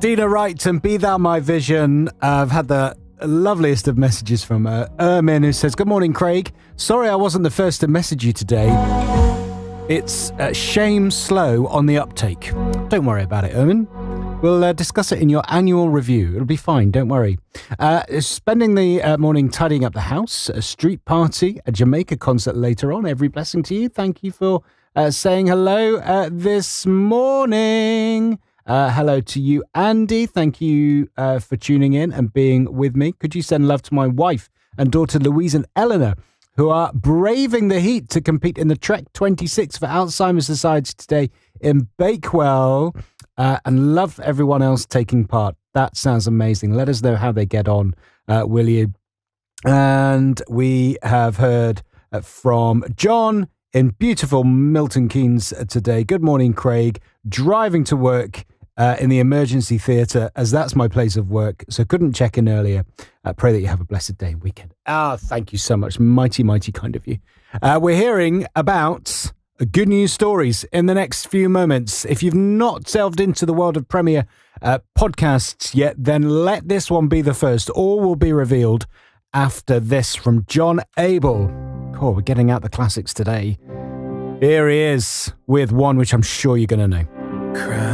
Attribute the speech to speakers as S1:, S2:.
S1: Dina Wright and Be Thou My Vision. I've had the loveliest of messages from Ermin, who says, good morning, Craig. Sorry I wasn't the first to message you today. It's shame slow on the uptake. Don't worry about it, Ermin. We'll discuss it in your annual review. It'll be fine, don't worry. Spending the morning tidying up the house, a street party, a Jamaica concert later on. Every blessing to you. Thank you for saying hello this morning. Hello to you, Andy. Thank you for tuning in and being with me. Could you send love to my wife and daughter Louise and Eleanor, who are braving the heat to compete in the Trek 26 for Alzheimer's Society today in Bakewell, and love everyone else taking part. That sounds amazing. Let us know how they get on, will you? And we have heard from John in beautiful Milton Keynes today. Good morning, Craig. Driving to work in the emergency theatre, as that's my place of work, so couldn't check in earlier. Pray that you have a blessed day and weekend. Thank you so much. Mighty, mighty kind of you. We're hearing about good news stories in the next few moments. If you've not delved into the world of Premier podcasts yet, then let this one be the first. All will be revealed after this from John Abel. Oh, we're getting out the classics today. Here he is with one which I'm sure you're going to know.